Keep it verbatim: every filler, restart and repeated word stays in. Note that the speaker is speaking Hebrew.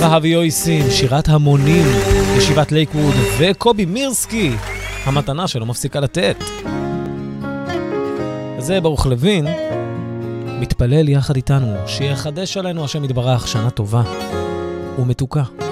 זהבי יויסים, שירת המונים, ישיבת לייקווד, וקובי מירסקי, המתנה שלא מפסיקה לתת. וזה ברוך לוין, מתפלל יחד איתנו, שיחדש עלינו השם יתברך שנה טובה ומתוקה.